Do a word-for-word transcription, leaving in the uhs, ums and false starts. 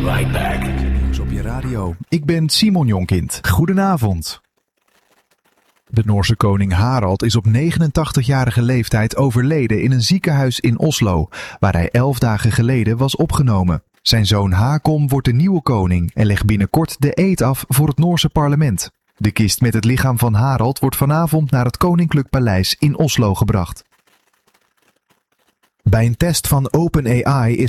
right back. Nieuws op je radio. Ik ben Simon Jonkind. Goedenavond. De Noorse koning Harald is op negenentachtigjarige leeftijd overleden in een ziekenhuis in Oslo, waar hij elf dagen geleden was opgenomen. Zijn zoon Haakon wordt de nieuwe koning en legt binnenkort de eed af voor het Noorse parlement. De kist met het lichaam van Harald wordt vanavond naar het Koninklijk Paleis in Oslo gebracht. Bij een test van OpenAI is